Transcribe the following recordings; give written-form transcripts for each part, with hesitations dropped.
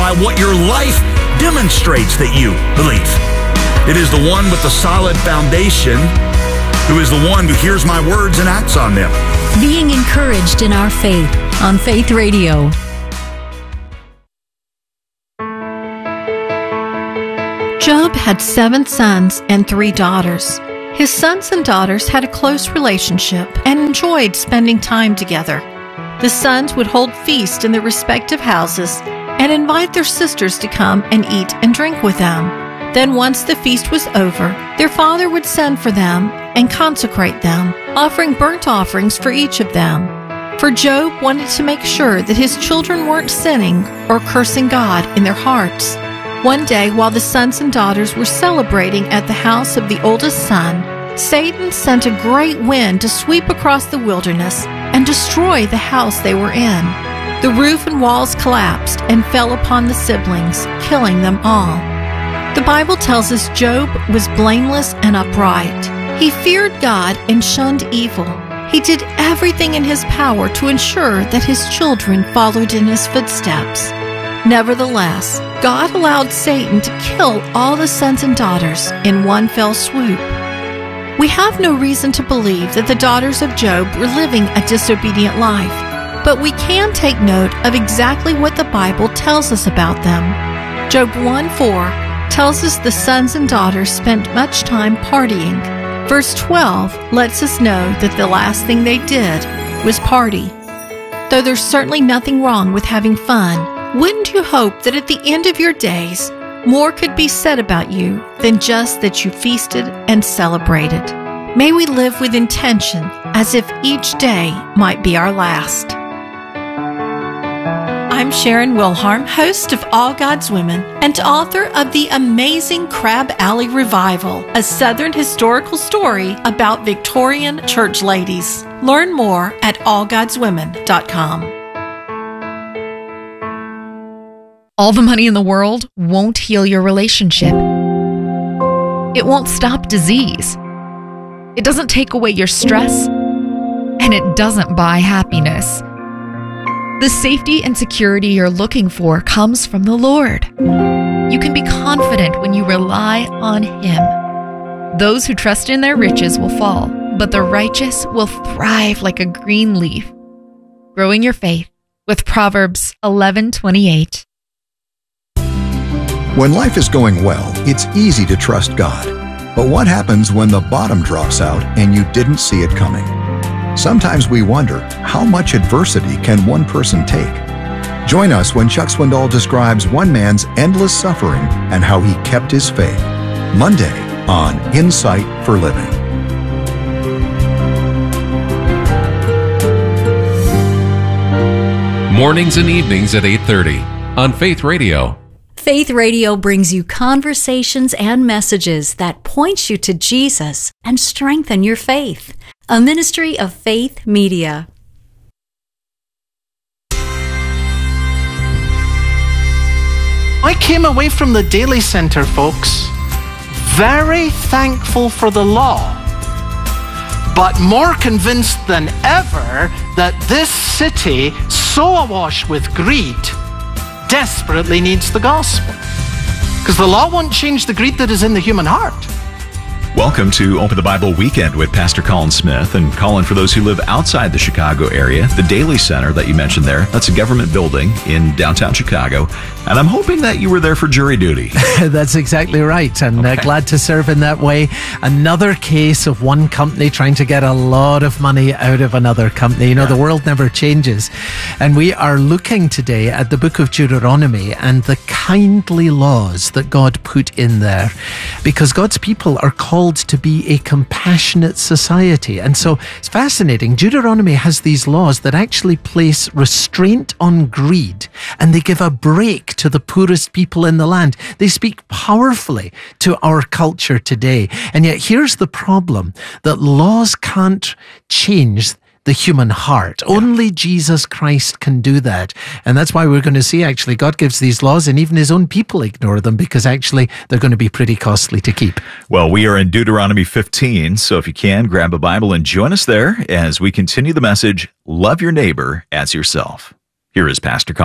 by what your life demonstrates that you believe. It is the one with the solid foundation who is the one who hears my words and acts on them. Being encouraged in our faith on Faith Radio. Job had 7 sons and 3 daughters. His sons and daughters had a close relationship and enjoyed spending time together. The sons would hold feasts in their respective houses and invite their sisters to come and eat and drink with them. Then once the feast was over, their father would send for them and consecrate them, offering burnt offerings for each of them. For Job wanted to make sure that his children weren't sinning or cursing God in their hearts. One day, while the sons and daughters were celebrating at the house of the oldest son, Satan sent a great wind to sweep across the wilderness and destroy the house they were in. The roof and walls collapsed and fell upon the siblings, killing them all. The Bible tells us Job was blameless and upright. He feared God and shunned evil. He did everything in his power to ensure that his children followed in his footsteps. Nevertheless, God allowed Satan to kill all the sons and daughters in one fell swoop. We have no reason to believe that the daughters of Job were living a disobedient life, but we can take note of exactly what the Bible tells us about them. Job 1:4 tells us the sons and daughters spent much time partying. Verse 12 lets us know that the last thing they did was party. Though there's certainly nothing wrong with having fun, wouldn't you hope that at the end of your days, more could be said about you than just that you feasted and celebrated? May we live with intention as if each day might be our last. I'm Sharon Wilharm, host of All God's Women and author of the amazing Crab Alley Revival, a Southern historical story about Victorian church ladies. Learn more at allgodswomen.com. All the money in the world won't heal your relationship. It won't stop disease. It doesn't take away your stress, and it doesn't buy happiness. The safety and security you're looking for comes from the Lord. You can be confident when you rely on Him. Those who trust in their riches will fall, but the righteous will thrive like a green leaf. Growing your faith with Proverbs 11:28. When life is going well, it's easy to trust God. But what happens when the bottom drops out and you didn't see it coming? Sometimes we wonder, how much adversity can one person take? Join us when Chuck Swindoll describes one man's endless suffering and how he kept his faith. Monday on Insight for Living. Mornings and evenings at 8:30 on Faith Radio. Faith Radio brings you conversations and messages that point you to Jesus and strengthen your faith. A ministry of Faith Media. I came away from the Daily Center, folks, very thankful for the law, but more convinced than ever that this city, so awash with greed, desperately needs the gospel. Because the law won't change the greed that is in the human heart. Welcome to Open the Bible Weekend with Pastor Colin Smith. And Colin, for those who live outside the Chicago area, the Daily Center that you mentioned there, that's a government building in downtown Chicago. And I'm hoping that you were there for jury duty. That's exactly right. And glad to serve in that way. Another case of one company trying to get a lot of money out of another company. You know, the world never changes. And we are looking today at the book of Deuteronomy and the kindly laws that God put in there. Because God's people are called to be a compassionate society. And so it's fascinating. Deuteronomy has these laws that actually place restraint on greed, and they give a break to the poorest people in the land. They speak powerfully to our culture today. And yet here's the problem, that laws can't change the human heart. Only Jesus Christ can do that. And that's why we're going to see, actually, God gives these laws and even his own people ignore them because actually they're going to be pretty costly to keep. Well, we are in Deuteronomy 15, so if you can, grab a Bible and join us there as we continue the message, Love Your Neighbor as Yourself. Here is Pastor Colin.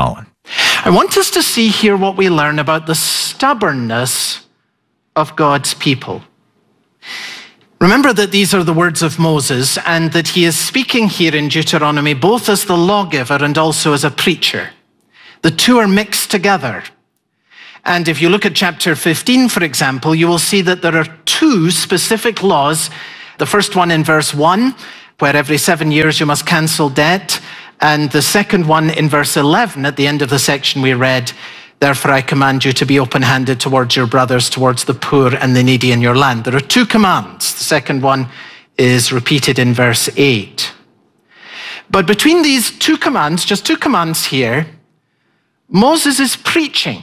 I want us to see here what we learn about the stubbornness of God's people. Remember that these are the words of Moses, and that he is speaking here in Deuteronomy both as the lawgiver and also as a preacher. The two are mixed together. And if you look at chapter 15, for example, you will see that there are two specific laws. The first one in verse 1, where every 7 years you must cancel debt. And the second one in verse 11, at the end of the section we read, therefore I command you to be open-handed towards your brothers, towards the poor and the needy in your land. There are two commands. The second one is repeated in verse 8. But between these two commands, just two commands here, Moses is preaching.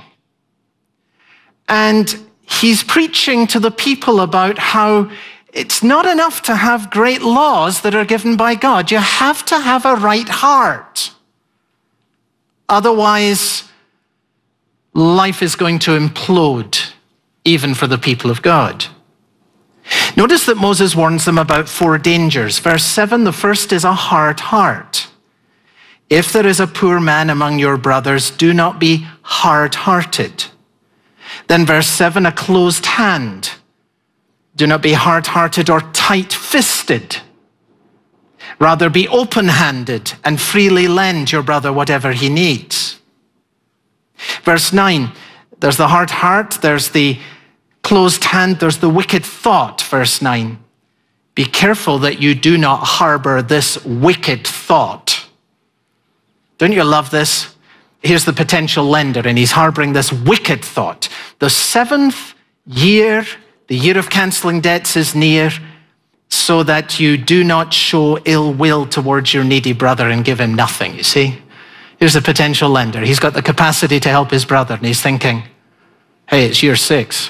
And he's preaching to the people about how it's not enough to have great laws that are given by God. You have to have a right heart. Otherwise, life is going to implode, even for the people of God. Notice that Moses warns them about 4 dangers. Verse 7, the first is a hard heart. If there is a poor man among your brothers, do not be hard-hearted. Then verse 7, a closed hand. Do not be hard-hearted or tight-fisted. Rather be open-handed and freely lend your brother whatever he needs. Verse 9, there's the hard heart, there's the closed hand, there's the wicked thought. Verse 9, be careful that you do not harbor this wicked thought. Don't you love this? Here's the potential lender, and he's harboring this wicked thought. The 7th year, the year of canceling debts, is near, so that you do not show ill will towards your needy brother and give him nothing, you see? Here's a potential lender. He's got the capacity to help his brother, and he's thinking, hey, it's year 6.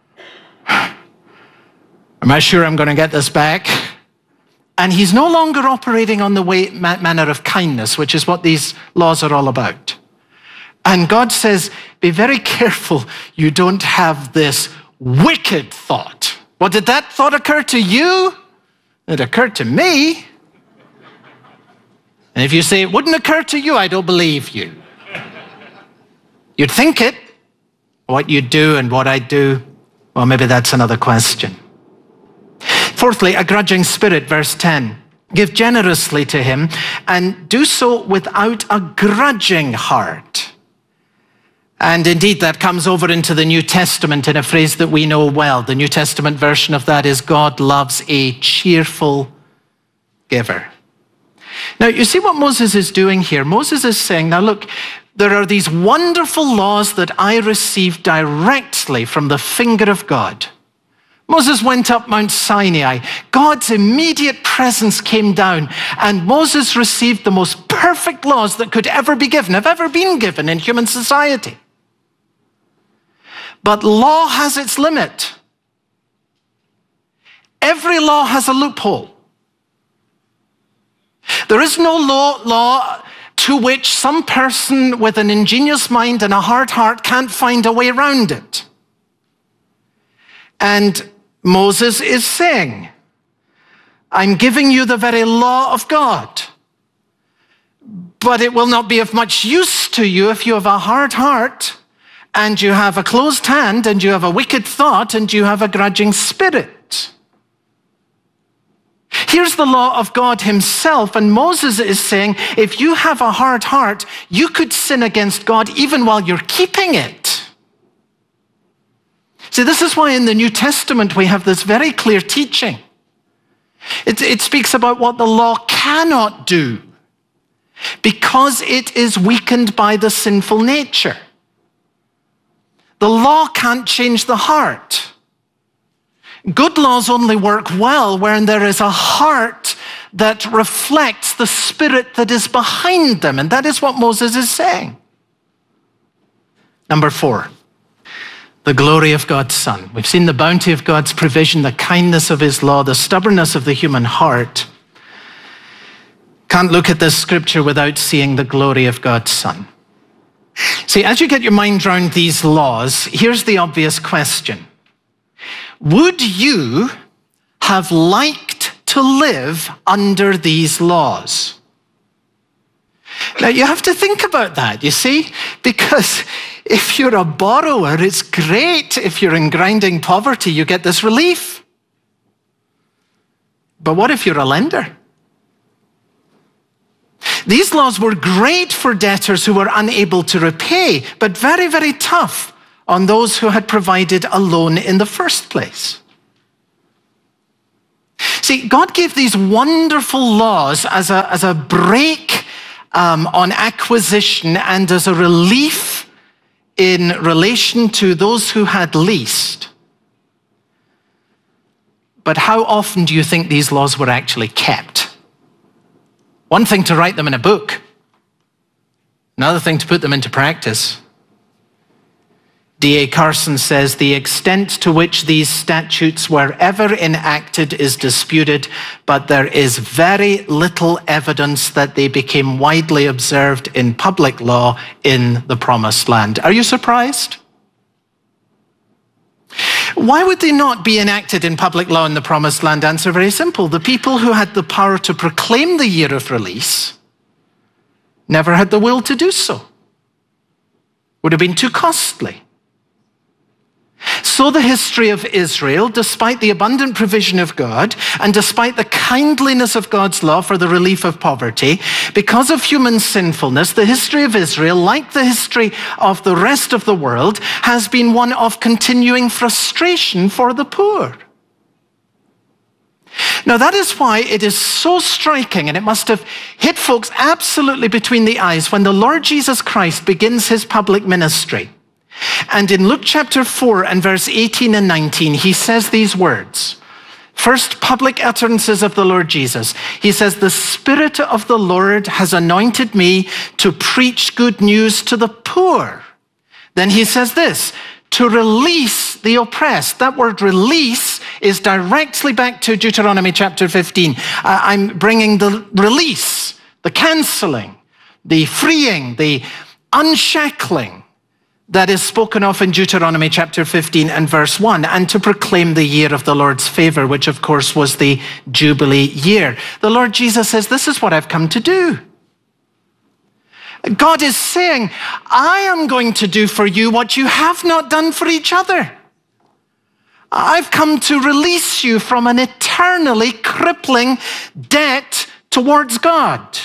Am I sure I'm going to get this back? And he's no longer operating on the manner of kindness, which is what these laws are all about. And God says, be very careful you don't have this wicked thought. Well, did that thought occur to you? It occurred to me. And if you say it wouldn't occur to you, I don't believe you. You'd think it. What you do and what I do, well, maybe that's another question. Fourthly, a grudging spirit, verse 10. Give generously to him and do so without a grudging heart. And indeed, that comes over into the New Testament in a phrase that we know well. The New Testament version of that is, God loves a cheerful giver. Now, you see what Moses is doing here? Moses is saying, now look, there are these wonderful laws that I received directly from the finger of God. Moses went up Mount Sinai. God's immediate presence came down, and Moses received the most perfect laws that could ever be given, have ever been given in human society. But law has its limit. Every law has a loophole. There is no law to which some person with an ingenious mind and a hard heart can't find a way around it. And Moses is saying, I'm giving you the very law of God, but it will not be of much use to you if you have a hard heart and you have a closed hand and you have a wicked thought and you have a grudging spirit. Here's the law of God himself, and Moses is saying, if you have a hard heart, you could sin against God even while you're keeping it. See, this is why in the New Testament we have this very clear teaching. It speaks about what the law cannot do because it is weakened by the sinful nature. The law can't change the heart. Good laws only work well when there is a heart that reflects the spirit that is behind them, and that is what Moses is saying. Number 4. The glory of God's Son. We've seen the bounty of God's provision, the kindness of his law, the stubbornness of the human heart. Can't look at this scripture without seeing the glory of God's Son. See, as you get your mind around these laws, here's the obvious question. Would you have liked to live under these laws? Now, you have to think about that, you see, because if you're a borrower, it's great. If you're in grinding poverty, you get this relief. But what if you're a lender? These laws were great for debtors who were unable to repay, but very, very tough on those who had provided a loan in the first place. See, God gave these wonderful laws as a break on acquisition and as a relief in relation to those who had leased. But how often do you think these laws were actually kept? One thing to write them in a book, another thing to put them into practice. D.A. Carson says, the extent to which these statutes were ever enacted is disputed, but there is very little evidence that they became widely observed in public law in the Promised Land. Are you surprised? Why would they not be enacted in public law in the Promised Land? Answer very simple. The people who had the power to proclaim the year of release never had the will to do so. Would have been too costly. So the history of Israel, despite the abundant provision of God and despite the kindliness of God's law for the relief of poverty, because of human sinfulness, the history of Israel, like the history of the rest of the world, has been one of continuing frustration for the poor. Now, that is why it is so striking, and it must have hit folks absolutely between the eyes when the Lord Jesus Christ begins his public ministry. And in Luke chapter 4 and verse 18 and 19, he says these words. First public utterances of the Lord Jesus. He says, the Spirit of the Lord has anointed me to preach good news to the poor. Then he says this, to release the oppressed. That word release is directly back to Deuteronomy chapter 15. I'm bringing the release, the canceling, the freeing, the unshackling that is spoken of in Deuteronomy chapter 15 and verse 1, and to proclaim the year of the Lord's favor, which of course was the Jubilee year. The Lord Jesus says, this is what I've come to do. God is saying, I am going to do for you what you have not done for each other. I've come to release you from an eternally crippling debt towards God.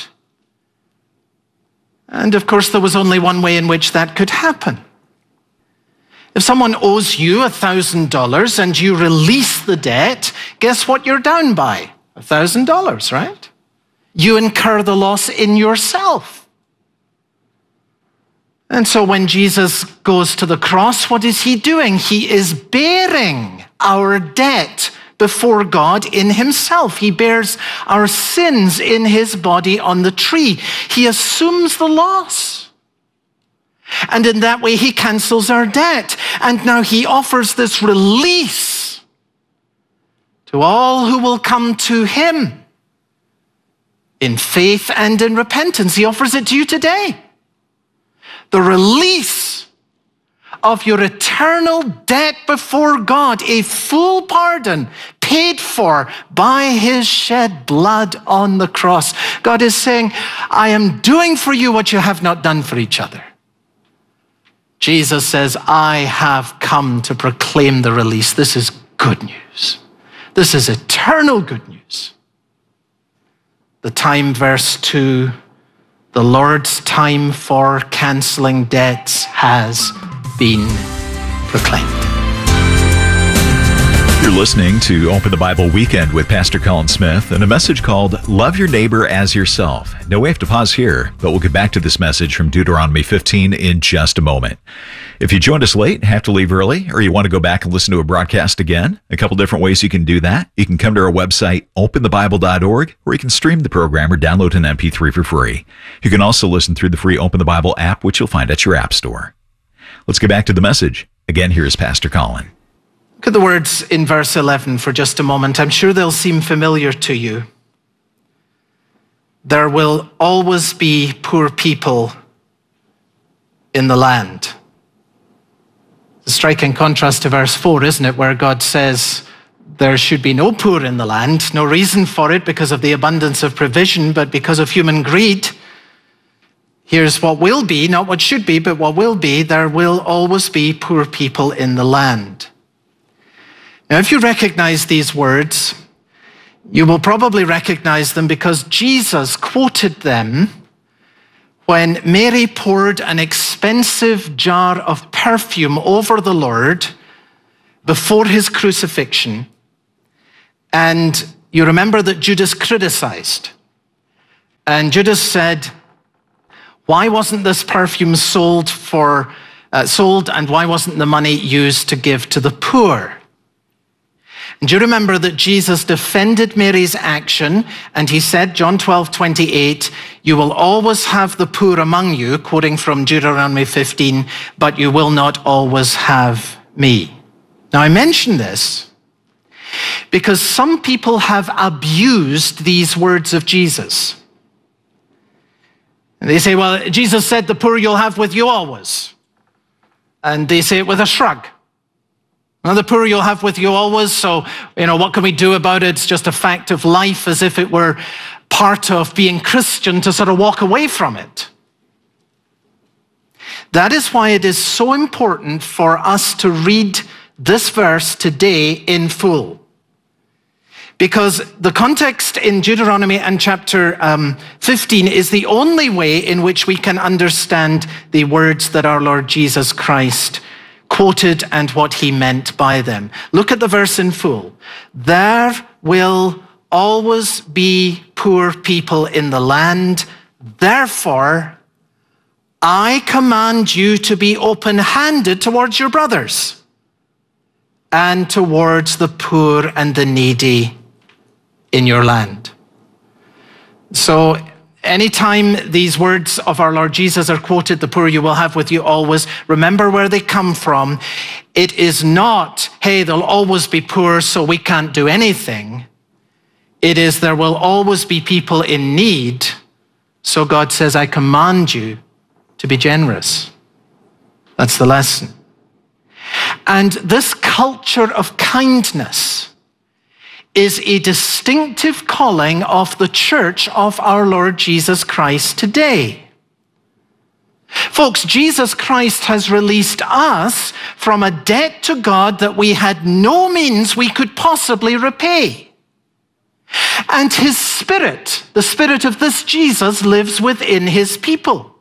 And of course, there was only one way in which that could happen. If someone owes you $1,000 and you release the debt, guess what you're down by? $1,000, right? You incur the loss in yourself. And so when Jesus goes to the cross, what is he doing? He is bearing our debt before God in himself. He bears our sins in his body on the tree. He assumes the loss. And in that way, he cancels our debt. And now he offers this release to all who will come to him in faith and in repentance. He offers it to you today. The release of your eternal debt before God, a full pardon paid for by his shed blood on the cross. God is saying, I am doing for you what you have not done for each other. Jesus says, I have come to proclaim the release. This is good news. This is eternal good news. The time, verse 2, the Lord's time for canceling debts has been proclaimed. You're listening to Open the Bible Weekend with Pastor Colin Smith and a message called Love Your Neighbor as Yourself. Now we have to pause here, but we'll get back to this message from Deuteronomy 15 in just a moment. If you joined us late, have to leave early, or you want to go back and listen to a broadcast again, a couple different ways you can do that. You can come to our website, openthebible.org, or you can stream the program or download an MP3 for free. You can also listen through the free Open the Bible app, which you'll find at your app store. Let's get back to the message. Again, here's Pastor Colin. Look at the words in verse 11 for just a moment. I'm sure they'll seem familiar to you. There will always be poor people in the land. It's a striking contrast to verse 4, isn't it, where God says there should be no poor in the land, no reason for it because of the abundance of provision, but because of human greed, Here's what will be, not what should be, but what will be. There will always be poor people in the land. Now, if you recognize these words, you will probably recognize them because Jesus quoted them when Mary poured an expensive jar of perfume over the Lord before his crucifixion. And you remember that Judas criticized. And Judas said, why wasn't this perfume sold and why wasn't the money used to give to the poor? And do you remember that Jesus defended Mary's action and he said, John 12:28, you will always have the poor among you, quoting from Deuteronomy 15, but you will not always have me. Now I mention this because some people have abused these words of Jesus. And they say, well, Jesus said the poor you'll have with you always. And they say it with a shrug. Well, the poor you'll have with you always, so, what can we do about it? It's just a fact of life, as if it were part of being Christian to sort of walk away from it. That is why it is so important for us to read this verse today in full. Because the context in Deuteronomy and chapter 15 is the only way in which we can understand the words that our Lord Jesus Christ quoted and what he meant by them. Look at the verse in full. There will always be poor people in the land. Therefore, I command you to be open-handed towards your brothers and towards the poor and the needy in your land. So anytime these words of our Lord Jesus are quoted, the poor you will have with you always, remember where they come from. It is not, hey, there'll always be poor, so we can't do anything. It is, there will always be people in need, so God says, I command you to be generous. That's the lesson. And this culture of kindness is a distinctive calling of the church of our Lord Jesus Christ today. Folks, Jesus Christ has released us from a debt to God that we had no means we could possibly repay. And his Spirit, the Spirit of this Jesus, lives within his people.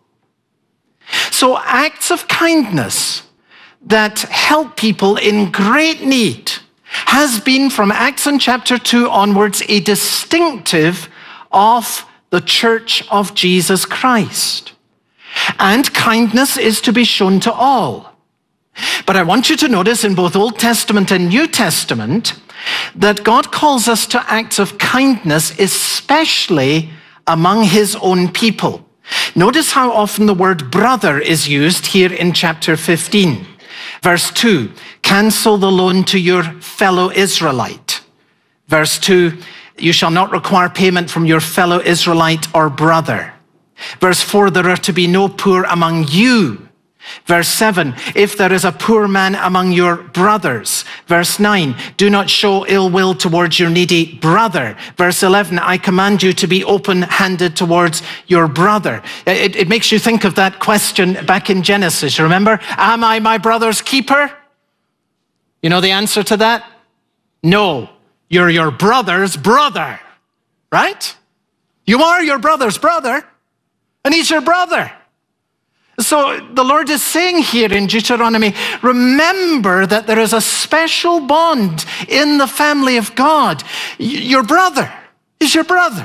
So acts of kindness that help people in great need has been, from Acts in chapter 2 onwards, a distinctive of the church of Jesus Christ. And kindness is to be shown to all. But I want you to notice in both Old Testament and New Testament that God calls us to acts of kindness, especially among his own people. Notice how often the word brother is used here in chapter 15. Verse 2, cancel the loan to your fellow Israelite. Verse 2, you shall not require payment from your fellow Israelite or brother. Verse 4, there are to be no poor among you. Verse 7, if there is a poor man among your brothers. Verse 9, do not show ill will towards your needy brother. Verse 11, I command you to be open-handed towards your brother. It makes you think of that question back in Genesis. Remember, am I my brother's keeper? You know the answer to that? No, you're your brother's brother, right? You are your brother's brother, and he's your brother. So the Lord is saying here in Deuteronomy, remember that there is a special bond in the family of God. Your brother is your brother.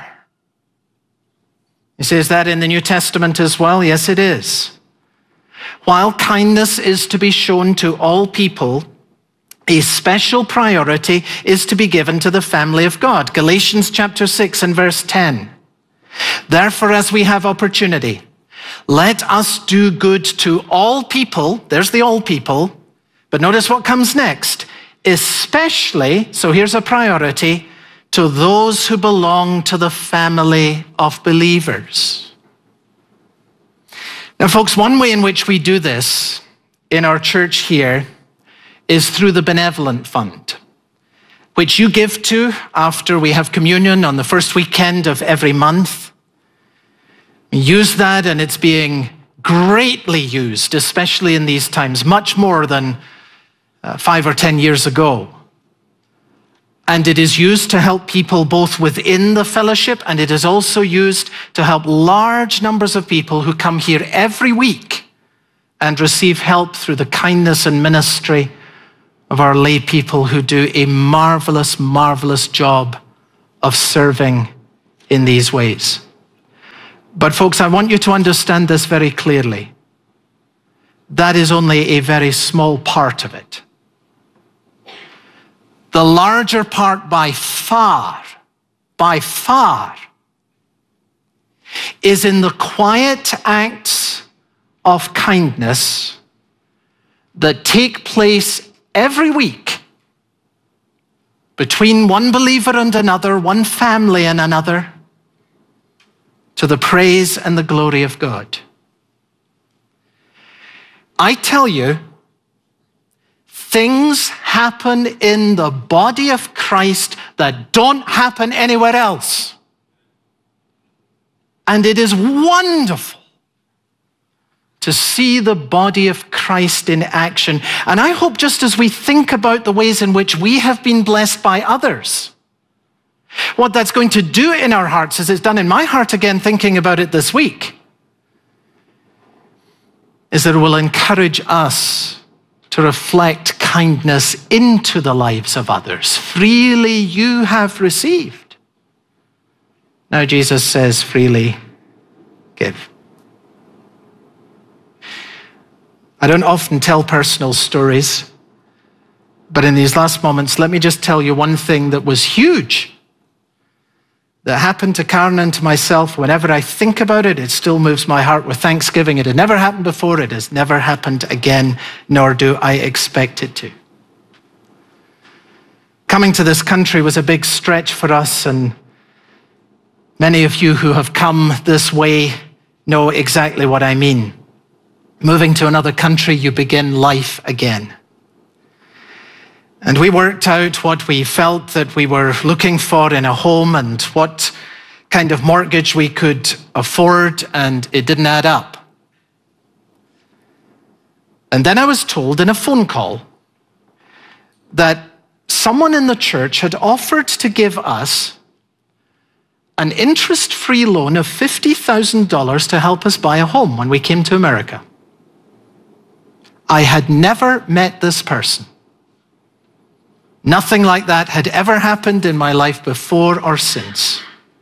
He says that in the New Testament as well. Yes, it is. While kindness is to be shown to all people, a special priority is to be given to the family of God. Galatians chapter 6 and verse 10. Therefore, as we have opportunity, let us do good to all people. There's the all people. But notice what comes next. Especially, so here's a priority, to those who belong to the family of believers. Now, folks, one way in which we do this in our church here is through the Benevolent Fund, which you give to after we have communion on the first weekend of every month. We use that, and it's being greatly used, especially in these times, much more than 5 or 10 years ago. And it is used to help people both within the fellowship, and it is also used to help large numbers of people who come here every week and receive help through the kindness and ministry of our lay people who do a marvelous, marvelous job of serving in these ways. But folks, I want you to understand this very clearly. That is only a very small part of it. The larger part by far, is in the quiet acts of kindness that take place every week between one believer and another, one family and another, to the praise and the glory of God. I tell you, things happen in the body of Christ that don't happen anywhere else. And it is wonderful to see the body of Christ in action. And I hope just as we think about the ways in which we have been blessed by others, what that's going to do in our hearts, as it's done in my heart again thinking about it this week, is that it will encourage us to reflect kindness into the lives of others. Freely you have received. Now Jesus says, freely give. I don't often tell personal stories, but in these last moments, let me just tell you one thing that was huge that happened to Karen and to myself. Whenever I think about it, it still moves my heart with thanksgiving. It had never happened before. It has never happened again, nor do I expect it to. Coming to this country was a big stretch for us, and many of you who have come this way know exactly what I mean. Moving to another country, you begin life again. And we worked out what we felt that we were looking for in a home and what kind of mortgage we could afford, and it didn't add up. And then I was told in a phone call that someone in the church had offered to give us an interest-free loan of $50,000 to help us buy a home when we came to America. I had never met this person. Nothing like that had ever happened in my life before or since.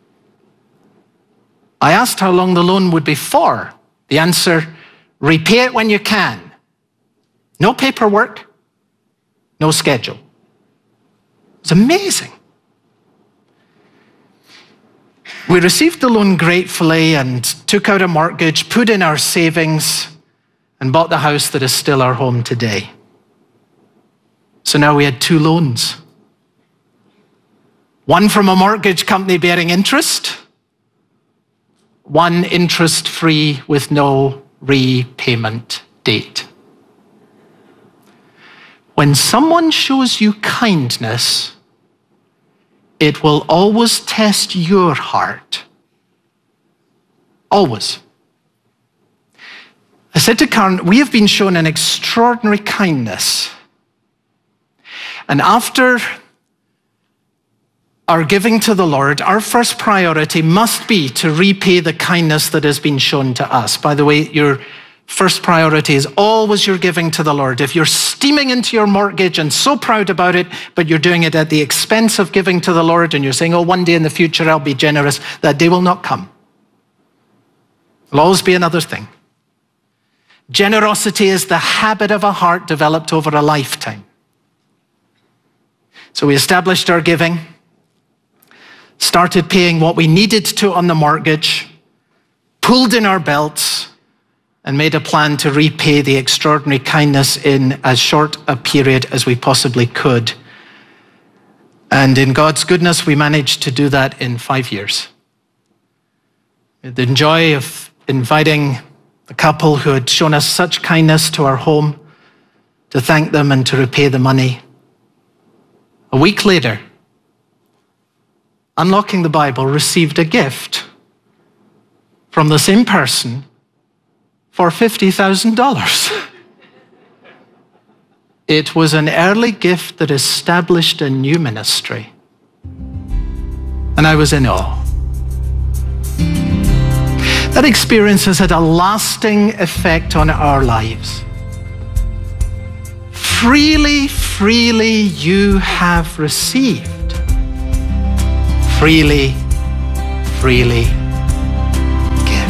I asked how long the loan would be for. The answer, repay it when you can. No paperwork, no schedule. It was amazing. We received the loan gratefully and took out a mortgage, put in our savings, and bought the house that is still our home today. So now we had 2 loans. One from a mortgage company bearing interest, one interest-free with no repayment date. When someone shows you kindness, it will always test your heart. Always. I said to Karen, we have been shown an extraordinary kindness. And after our giving to the Lord, our first priority must be to repay the kindness that has been shown to us. By the way, your first priority is always your giving to the Lord. If you're steaming into your mortgage and so proud about it, but you're doing it at the expense of giving to the Lord, and you're saying, oh, one day in the future I'll be generous, that day will not come. It'll always be another thing. Generosity is the habit of a heart developed over a lifetime. So we established our giving, started paying what we needed to on the mortgage, pulled in our belts, and made a plan to repay the extraordinary kindness in as short a period as we possibly could. And in God's goodness, we managed to do that in 5 years. We had the joy of inviting the couple who had shown us such kindness to our home to thank them and to repay the money. A week later, Unlocking the Bible received a gift from the same person for $50,000. It was an early gift that established a new ministry. And I was in awe. That experience has had a lasting effect on our lives. Freely, freely you have received. Freely, freely give.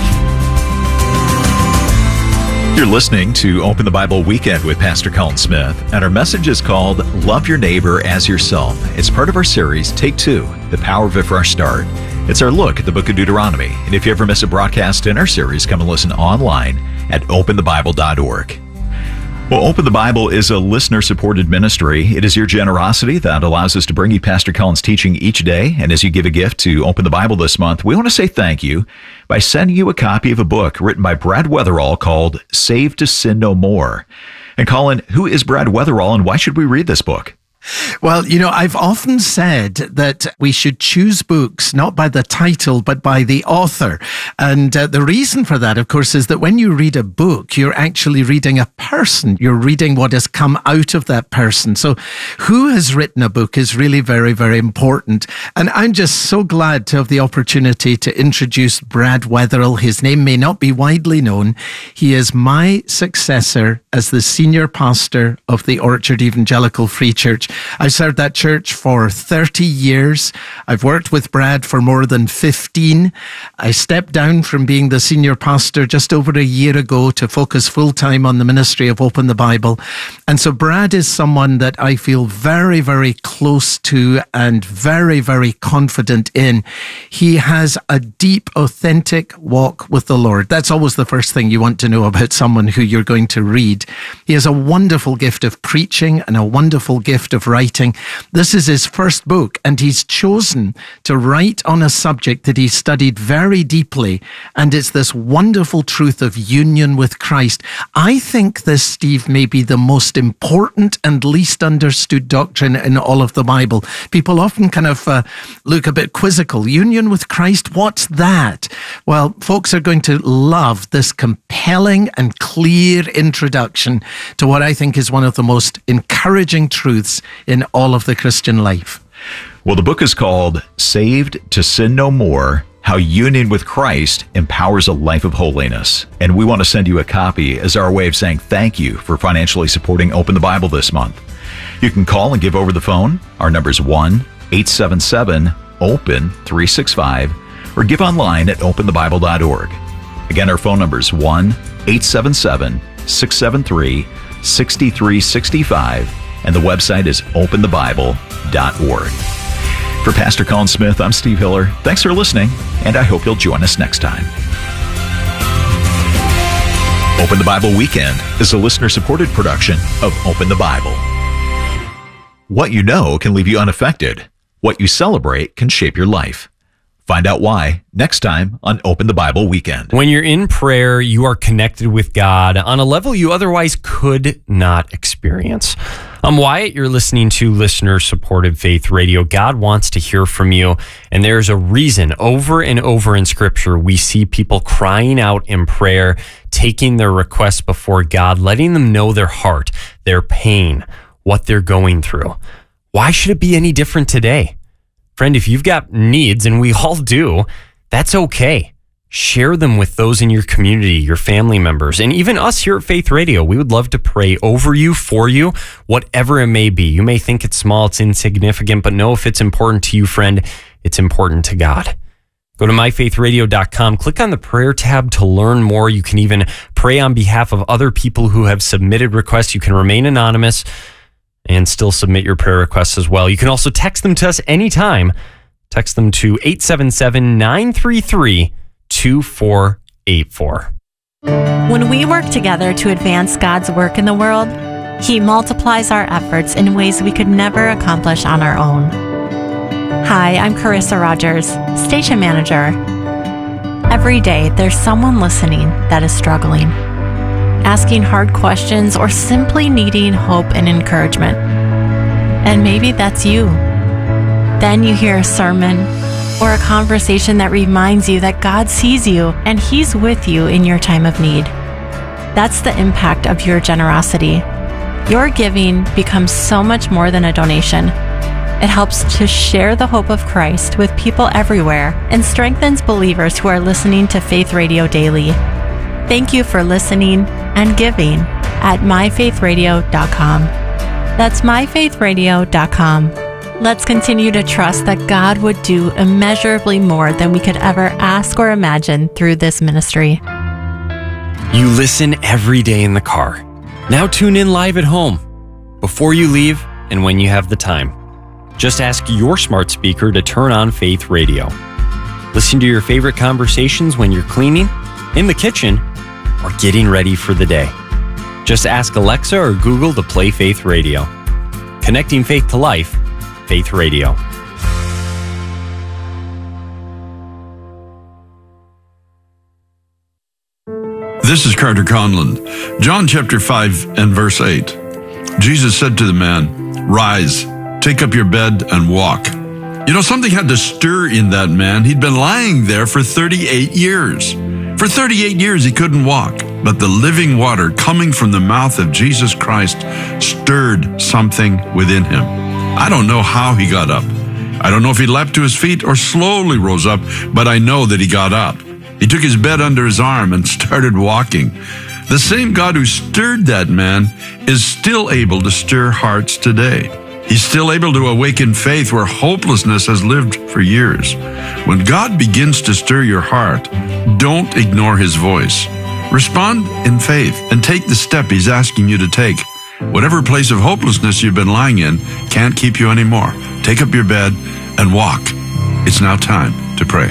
You're listening to Open the Bible Weekend with Pastor Colin Smith, and our message is called Love Your Neighbor as Yourself. It's part of our series, Take Two, The Power of a Fresh Start. It's our look at the book of Deuteronomy. And if you ever miss a broadcast in our series, come and listen online at openthebible.org. Well, Open the Bible is a listener-supported ministry. It is your generosity that allows us to bring you Pastor Colin's teaching each day. And as you give a gift to Open the Bible this month, we want to say thank you by sending you a copy of a book written by Brad Weatherall called Saved to Sin No More. And Colin, who is Brad Weatherall and why should we read this book? Well, I've often said that we should choose books not by the title, but by the author. And the reason for that, of course, is that when you read a book, you're actually reading a person. You're reading what has come out of that person. So who has written a book is really very, very important. And I'm just so glad to have the opportunity to introduce Brad Weatherall. His name may not be widely known. He is my successor as the senior pastor of the Orchard Evangelical Free Church. I've served that church for 30 years. I've worked with Brad for more than 15. I stepped down from being the senior pastor just over a year ago to focus full-time on the ministry of Open the Bible. And so Brad is someone that I feel very, very close to and very, very confident in. He has a deep, authentic walk with the Lord. That's always the first thing you want to know about someone who you're going to read. He has a wonderful gift of preaching and a wonderful gift of writing. This is his first book, and he's chosen to write on a subject that he studied very deeply, and it's this wonderful truth of union with Christ. I think this, Steve, may be the most important and least understood doctrine in all of the Bible. People often kind of look a bit quizzical. Union with Christ, what's that? Well, folks are going to love this compelling and clear introduction to what I think is one of the most encouraging truths in all of the Christian life. Well, the book is called Saved to Sin No More, How Union with Christ Empowers a Life of Holiness. And we want to send you a copy as our way of saying thank you for financially supporting Open the Bible this month. You can call and give over the phone. Our number is 1-877-OPEN-365 or give online at openthebible.org. Again, our phone number is 1-877-673-6365. And the website is openthebible.org. For Pastor Colin Smith, I'm Steve Hiller. Thanks for listening, and I hope you'll join us next time. Open the Bible Weekend is a listener-supported production of Open the Bible. What you know can leave you unaffected. What you celebrate can shape your life. Find out why next time on Open the Bible Weekend. When you're in prayer, you are connected with God on a level you otherwise could not experience. I'm Wyatt. You're listening to listener-supported Faith Radio. God wants to hear from you, and there's a reason. Over and over in Scripture, we see people crying out in prayer, taking their requests before God, letting them know their heart, their pain, what they're going through. Why should it be any different today? Friend, if you've got needs, and we all do, that's okay. Share them with those in your community, your family members, and even us here at Faith Radio. We would love to pray over you, for you, whatever it may be. You may think it's small, it's insignificant, but know if it's important to you, friend, it's important to God. Go to myfaithradio.com, click on the prayer tab to learn more. You can even pray on behalf of other people who have submitted requests. You can remain anonymous and still submit your prayer requests as well. You can also text them to us anytime. Text them to 877-933-2484. When we work together to advance God's work in the world, He multiplies our efforts in ways we could never accomplish on our own. Hi, I'm Carissa Rogers, station manager. Every day, there's someone listening that is struggling, asking hard questions, or simply needing hope and encouragement. And maybe that's you. Then you hear a sermon, or a conversation that reminds you that God sees you and He's with you in your time of need. That's the impact of your generosity. Your giving becomes so much more than a donation. It helps to share the hope of Christ with people everywhere and strengthens believers who are listening to Faith Radio daily. Thank you for listening and giving at myfaithradio.com. That's myfaithradio.com. Let's continue to trust that God would do immeasurably more than we could ever ask or imagine through this ministry. You listen every day in the car. Now tune in live at home, before you leave and when you have the time. Just ask your smart speaker to turn on Faith Radio. Listen to your favorite conversations when you're cleaning, in the kitchen, or getting ready for the day. Just ask Alexa or Google to play Faith Radio. Connecting faith to life, Faith Radio. This is Carter Conlon. John chapter 5 and verse 8. Jesus said to the man, "Rise, take up your bed and walk." You know, something had to stir in that man. He'd been lying there for 38 years. For 38 years he couldn't walk. But the living water coming from the mouth of Jesus Christ stirred something within him. I don't know how he got up. I don't know if he leapt to his feet or slowly rose up, but I know that he got up. He took his bed under his arm and started walking. The same God who stirred that man is still able to stir hearts today. He's still able to awaken faith where hopelessness has lived for years. When God begins to stir your heart, don't ignore his voice. Respond in faith and take the step he's asking you to take. Whatever place of hopelessness you've been lying in can't keep you anymore. Take up your bed and walk. It's now time to pray.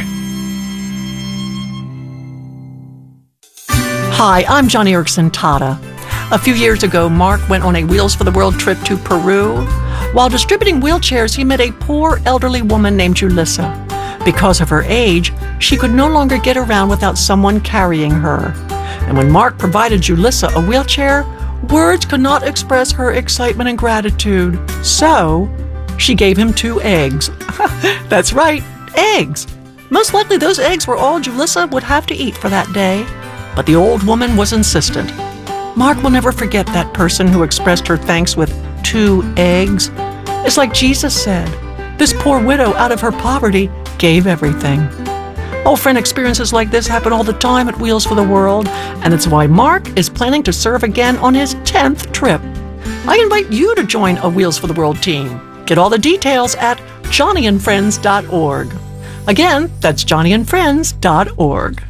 Hi, I'm Johnny Erickson Tata. A few years ago, Mark went on a Wheels for the World trip to Peru. While distributing wheelchairs, he met a poor elderly woman named Julissa. Because of her age, she could no longer get around without someone carrying her. And when Mark provided Julissa a wheelchair, words could not express her excitement and gratitude. So, she gave him 2 eggs. That's right, eggs. Most likely those eggs were all Julissa would have to eat for that day. But the old woman was insistent. Mark will never forget that person who expressed her thanks with 2 eggs. It's like Jesus said, this poor widow out of her poverty gave everything. Oh, friend, experiences like this happen all the time at Wheels for the World, and it's why Mark is planning to serve again on his 10th trip. I invite you to join a Wheels for the World team. Get all the details at johnnyandfriends.org. Again, that's johnnyandfriends.org.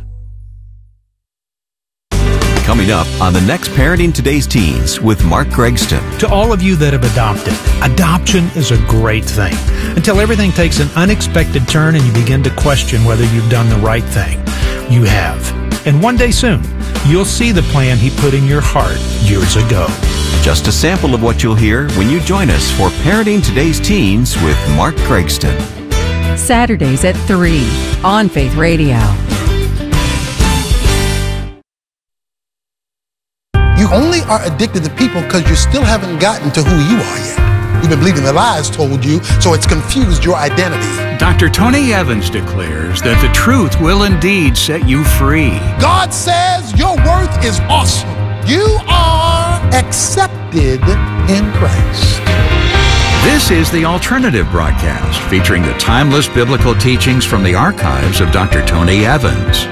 Coming up on the next Parenting Today's Teens with Mark Gregston. To all of you that have adopted, adoption is a great thing until everything takes an unexpected turn and you begin to question whether you've done the right thing. You have. And one day soon, you'll see the plan he put in your heart years ago. Just a sample of what you'll hear when you join us for Parenting Today's Teens with Mark Gregston. Saturdays at 3 on Faith Radio. You only are addicted to people because you still haven't gotten to who you are yet. You've been believing the lies told you, so it's confused your identity. Dr. Tony Evans declares that the truth will indeed set you free. God says your worth is awesome. You are accepted in Christ. This is the Alternative Broadcast, featuring the timeless biblical teachings from the archives of Dr. Tony Evans.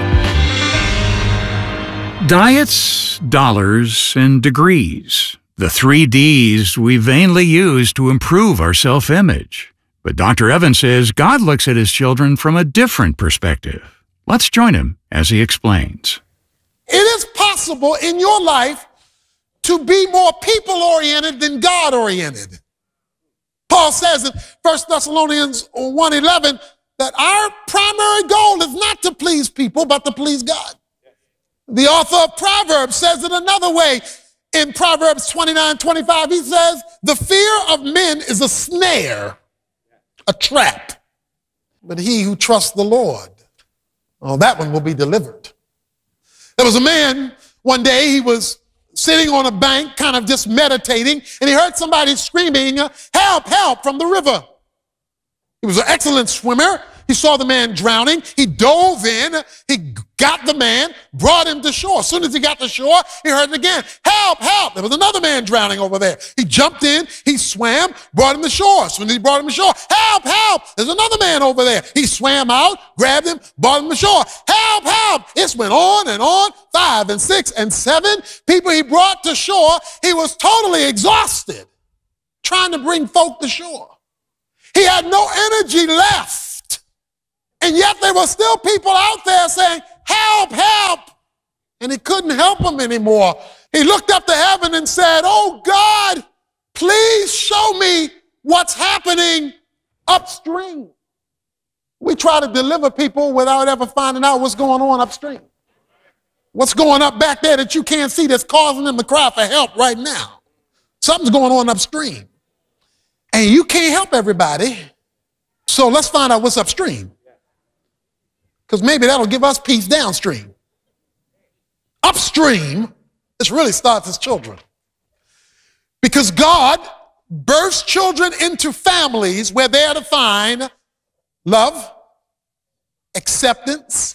Diets, dollars, and degrees. The 3 Ds we vainly use to improve our self-image. But Dr. Evans says God looks at his children from a different perspective. Let's join him as he explains. It is possible in your life to be more people-oriented than God-oriented. Paul says in 1 Thessalonians 1:11 that our primary goal is not to please people, but to please God. The author of Proverbs says it another way. In Proverbs 29:25, he says, the fear of men is a snare, a trap. But he who trusts the Lord, oh, that one will be delivered. There was a man, one day he was sitting on a bank, kind of just meditating, and he heard somebody screaming, help, help, from the river. He was an excellent swimmer. He saw the man drowning. He dove in. He got the man, brought him to shore. As soon as he got to shore, he heard it again. Help, help. There was another man drowning over there. He jumped in. He swam, brought him to shore. As soon as he brought him to shore, help, help. There's another man over there. He swam out, grabbed him, brought him to shore. Help, help. It went on and on. 5 and 6 and 7 people he brought to shore. He was totally exhausted trying to bring folk to shore. He had no energy left. And yet there were still people out there saying, help, help. And he couldn't help them anymore. He looked up to heaven and said, oh God, please show me what's happening upstream. We try to deliver people without ever finding out what's going on upstream. What's going up back there that you can't see that's causing them to cry for help right now? Something's going on upstream. And you can't help everybody. So let's find out what's upstream. Because maybe that'll give us peace downstream. Upstream, this really starts as children. Because God births children into families where they are to find love, acceptance,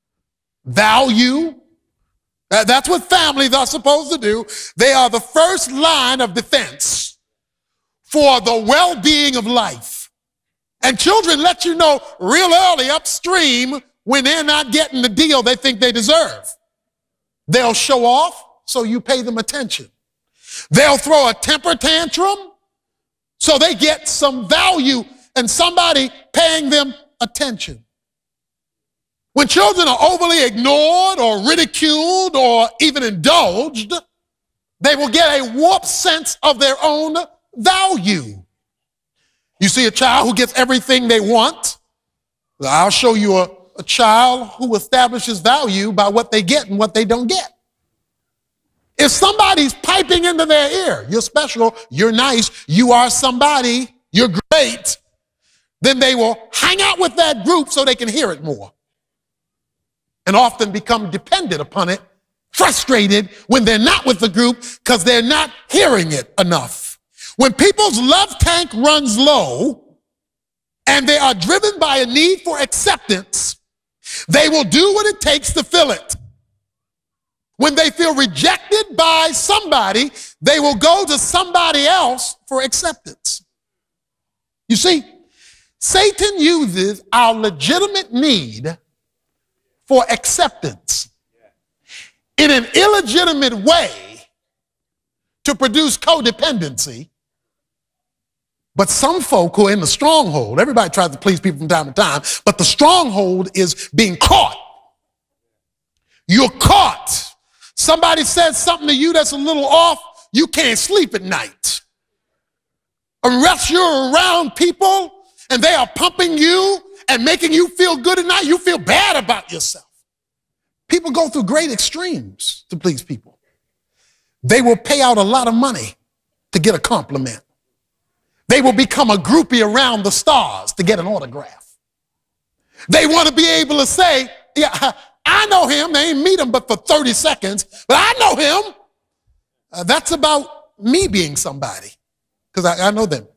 value. That's what families are supposed to do. They are the first line of defense for the well-being of life. And children let you know real early upstream when they're not getting the deal they think they deserve. They'll show off, so you pay them attention. They'll throw a temper tantrum, so they get some value and somebody paying them attention. When children are overly ignored or ridiculed or even indulged, they will get a warped sense of their own value. You see a child who gets everything they want. I'll show you a child who establishes value by what they get and what they don't get. If somebody's piping into their ear, you're special, you're nice, you are somebody, you're great, then they will hang out with that group so they can hear it more. And often become dependent upon it, frustrated when they're not with the group because they're not hearing it enough. When people's love tank runs low and they are driven by a need for acceptance, they will do what it takes to fill it. When they feel rejected by somebody, they will go to somebody else for acceptance. You see, Satan uses our legitimate need for acceptance in an illegitimate way to produce codependency. But some folk who are in the stronghold, everybody tries to please people from time to time, but the stronghold is being caught. You're caught. Somebody says something to you that's a little off, you can't sleep at night. Unless you're around people and they are pumping you and making you feel good at night, you feel bad about yourself. People go through great extremes to please people. They will pay out a lot of money to get a compliment. They will become a groupie around the stars to get an autograph. They want to be able to say, yeah, I know him. They ain't meet him but for 30 seconds, but I know him. That's about me being somebody because I know them.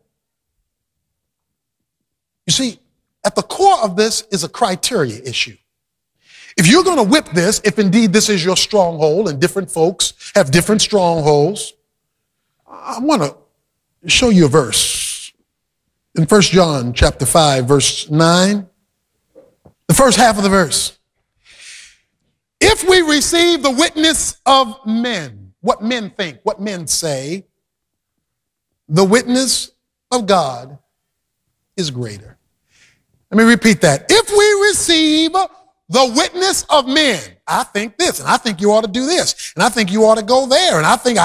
You see, at the core of this is a criteria issue. If you're going to whip this, if indeed this is your stronghold and different folks have different strongholds, I want to show you a verse in 1 John chapter 5, verse 9, the first half of the verse. If we receive the witness of men, what men think, what men say, the witness of God is greater. Let me repeat that. If we receive the witness of men, I think this, and I think you ought to do this, and I think you ought to go there, and I think.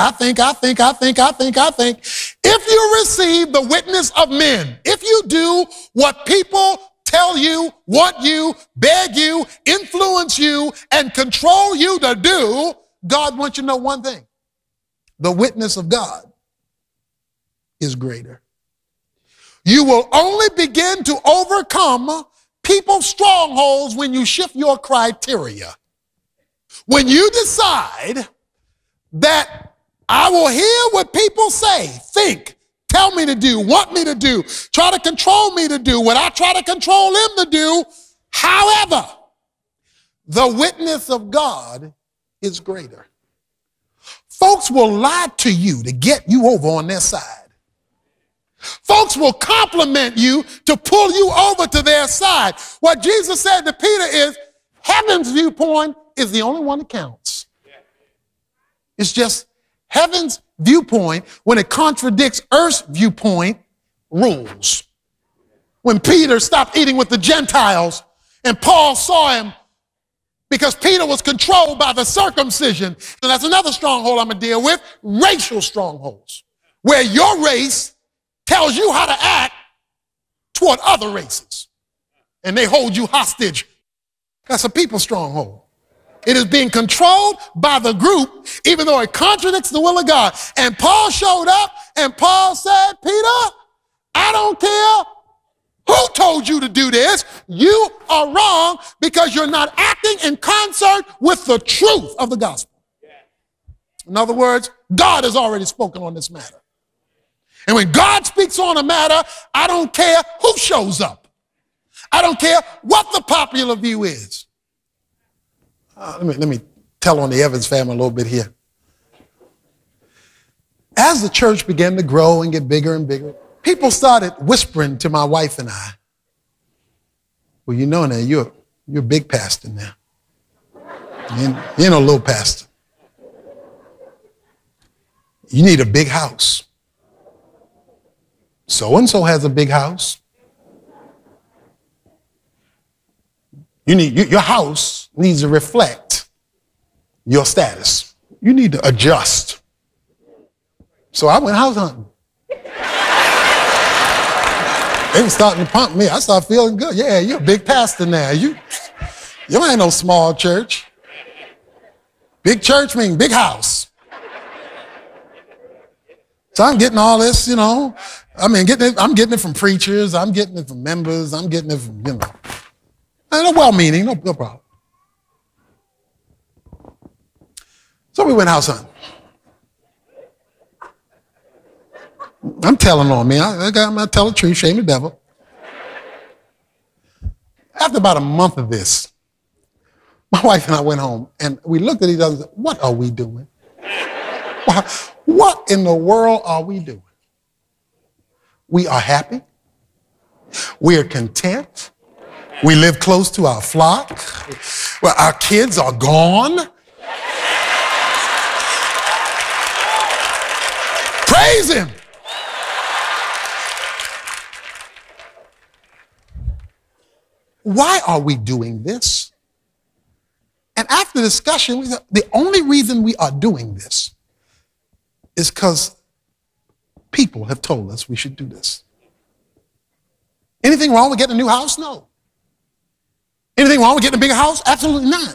If you receive the witness of men, if you do what people tell you, want you, beg you, influence you, and control you to do, God wants you to know one thing. The witness of God is greater. You will only begin to overcome people's strongholds when you shift your criteria. When you decide that I will hear what people say, think, tell me to do, want me to do, try to control me to do what I try to control him to do. However, the witness of God is greater. Folks will lie to you to get you over on their side. Folks will compliment you to pull you over to their side. What Jesus said to Peter is, heaven's viewpoint is the only one that counts. It's just heaven's viewpoint, when it contradicts earth's viewpoint, rules. When Peter stopped eating with the Gentiles and Paul saw him because Peter was controlled by the circumcision. And that's another stronghold I'm going to deal with, racial strongholds, where your race tells you how to act toward other races, and they hold you hostage. That's a people stronghold. It is being controlled by the group, even though it contradicts the will of God. And Paul showed up, and Paul said, Peter, I don't care who told you to do this. You are wrong because you're not acting in concert with the truth of the gospel. In other words, God has already spoken on this matter. And when God speaks on a matter, I don't care who shows up. I don't care what the popular view is. Let me tell on the Evans family a little bit here. As the church began to grow and get bigger and bigger, people started whispering to my wife and I, well, you know now, you're a big pastor now. You ain't no little pastor. You need a big house. So-and-so has a big house. Your house needs to reflect your status. You need to adjust. So I went house hunting. They were starting to pump me. I started feeling good. Yeah, you're a big pastor now. You ain't no small church. Big church means big house. So I'm getting all this, I'm getting it from preachers. I'm getting it from members. I'm getting it from, and they're well-meaning, no problem. So we went house hunting. I'm telling on me. I'm going to tell the truth, shame the devil. After about a month of this, my wife and I went home, and we looked at each other and said, what are we doing? What in the world are we doing? We are happy. We are content. We live close to our flock. Well, our kids are gone. Praise him. Why are we doing this? And after discussion, we said, the only reason we are doing this is because people have told us we should do this. Anything wrong with getting a new house? No. Anything wrong with getting a bigger house? Absolutely not.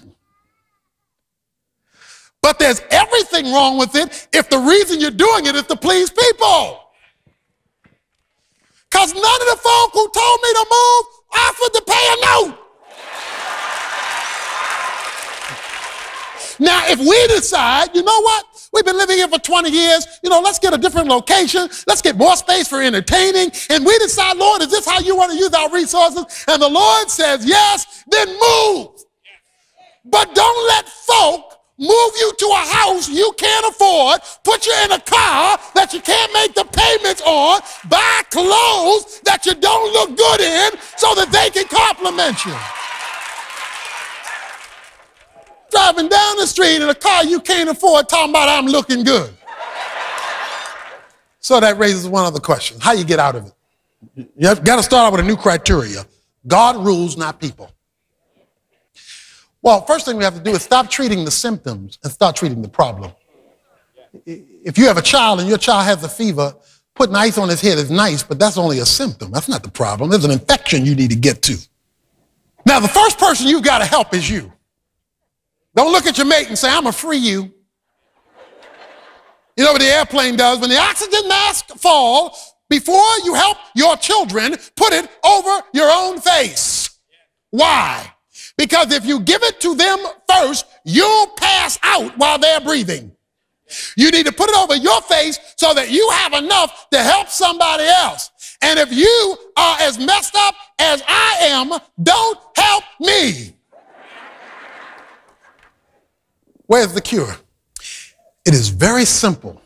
But there's everything wrong with it if the reason you're doing it is to please people. Because none of the folk who told me to move offered to pay a note. Now, if we decide, you know what? We've been living here for 20 years. Let's get a different location. Let's get more space for entertaining. And we decide, Lord, is this how you want to use our resources? And the Lord says, yes, then move. But don't let folk move you to a house you can't afford, put you in a car that you can't make the payments on, buy clothes that you don't look good in so that they can compliment you. Driving down the street in a car you can't afford, talking about I'm looking good. So that raises one other question. How you get out of it? You got to start out with a new criteria. God rules, not people. Well, first thing we have to do is stop treating the symptoms and start treating the problem. If you have a child and your child has a fever, putting ice on his head is nice, but that's only a symptom. That's not the problem. There's an infection you need to get to. Now, the first person you've got to help is you. Don't look at your mate and say, I'm going to free you. You know what the airplane does? When the oxygen mask falls, before you help your children, put it over your own face. Why? Because if you give it to them first, you'll pass out while they're breathing. You need to put it over your face so that you have enough to help somebody else. And if you are as messed up as I am, don't help me. Where's the cure? It is very simple.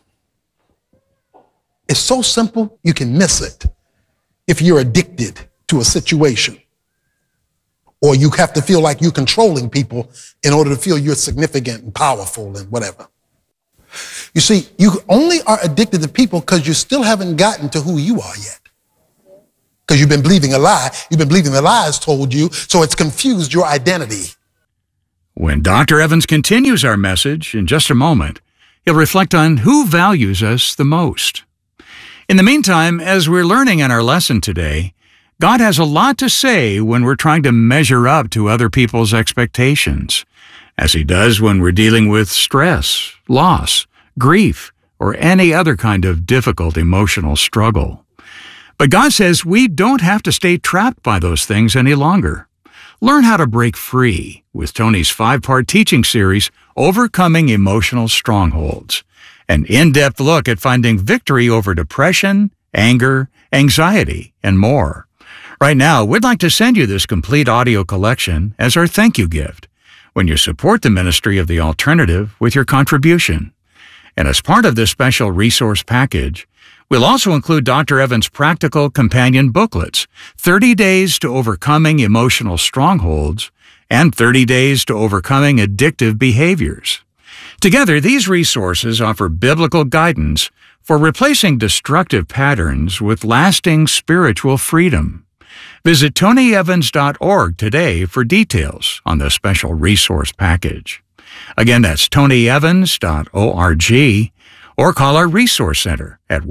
It's so simple you can miss it if you're addicted to a situation, or you have to feel like you're controlling people in order to feel you're significant and powerful and whatever. You see, you only are addicted to people because you still haven't gotten to who you are yet. Because you've been believing a lie. You've been believing the lies told you, so it's confused your identity. When Dr. Evans continues our message in just a moment, he'll reflect on who values us the most. In the meantime, as we're learning in our lesson today, God has a lot to say when we're trying to measure up to other people's expectations, as he does when we're dealing with stress, loss, grief, or any other kind of difficult emotional struggle. But God says we don't have to stay trapped by those things any longer. Learn how to break free with Tony's 5-part teaching series, Overcoming Emotional Strongholds, an in-depth look at finding victory over depression, anger, anxiety, and more. Right now, we'd like to send you this complete audio collection as our thank you gift when you support the ministry of The Alternative with your contribution. And as part of this special resource package, we'll also include Dr. Evans' practical companion booklets, 30 Days to Overcoming Emotional Strongholds and 30 Days to Overcoming Addictive Behaviors. Together, these resources offer biblical guidance for replacing destructive patterns with lasting spiritual freedom. Visit TonyEvans.org today for details on the special resource package. Again, that's TonyEvans.org, or call our Resource Center at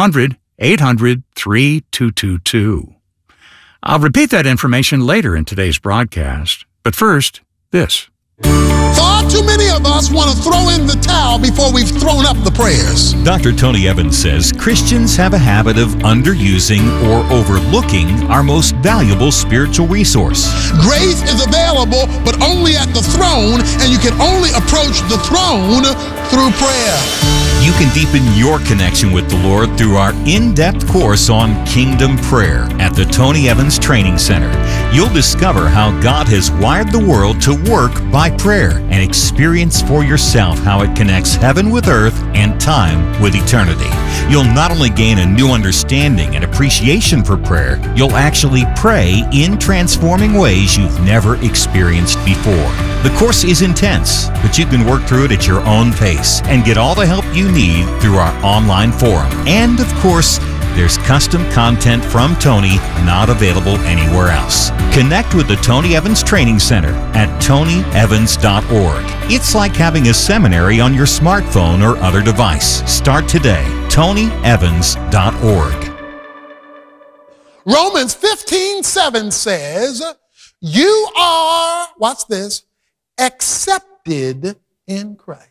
1-800-800-3222. I'll repeat that information later in today's broadcast, but first, this. Far too many of us want to throw in the towel before we've thrown up the prayers. Dr. Tony Evans says Christians have a habit of underusing or overlooking our most valuable spiritual resource. Grace is available, but only at the throne, and you can only approach the throne through prayer. You can deepen your connection with the Lord through our in-depth course on Kingdom Prayer at the Tony Evans Training Center. You'll discover how God has wired the world to work by prayer and experience for yourself how it connects heaven with earth and time with eternity. You'll not only gain a new understanding and appreciation for prayer, you'll actually pray in transforming ways you've never experienced before. The course is intense, but you can work through it at your own pace and get all the help you need through our online forum. And of course, there's custom content from Tony not available anywhere else. Connect with the Tony Evans Training Center at TonyEvans.org. It's like having a seminary on your smartphone or other device. Start today. TonyEvans.org. Romans 15:7 says, you are, watch this, accepted in Christ.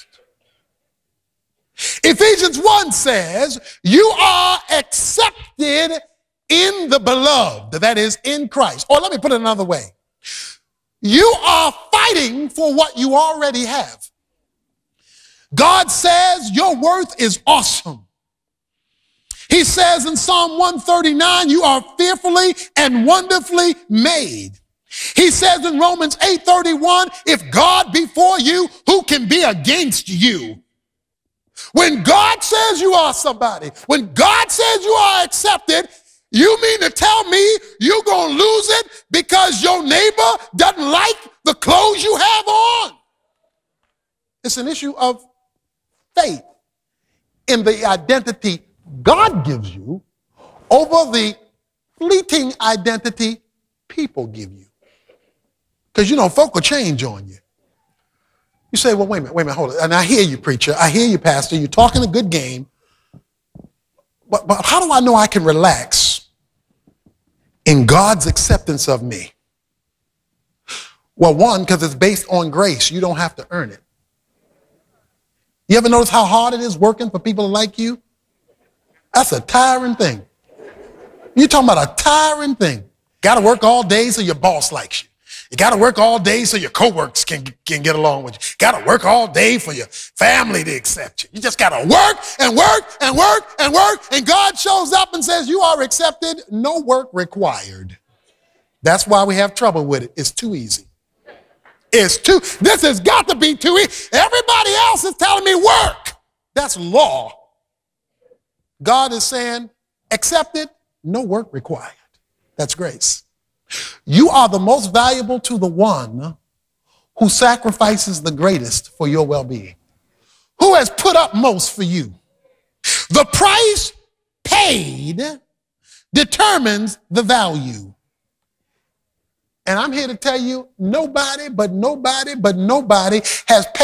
Ephesians 1 says, you are accepted in the beloved, that is, in Christ. Or let me put it another way. You are fighting for what you already have. God says your worth is awesome. He says in Psalm 139, you are fearfully and wonderfully made. He says in Romans 8:31, if God be for you, who can be against you? When God says you are somebody, when God says you are accepted, you mean to tell me you're going to lose it because your neighbor doesn't like the clothes you have on? It's an issue of faith in the identity God gives you over the fleeting identity people give you. Because, you know, folk will change on you. You say, well, wait a minute, hold it. And I hear you, preacher. I hear you, pastor. You're talking a good game. But how do I know I can relax in God's acceptance of me? Well, one, because it's based on grace. You don't have to earn it. You ever notice how hard it is working for people like you? That's a tiring thing. You're talking about a tiring thing. Got to work all day so your boss likes you. You got to work all day so your coworkers can get along with you. You got to work all day for your family to accept you. You just got to work and work and work and work. And God shows up and says, you are accepted, no work required. That's why we have trouble with it. It's too easy. This has got to be too easy. Everybody else is telling me work. That's law. God is saying, accepted, no work required. That's grace. You are the most valuable to the one who sacrifices the greatest for your well-being. Who has put up most for you? The price paid determines the value. And I'm here to tell you, nobody has paid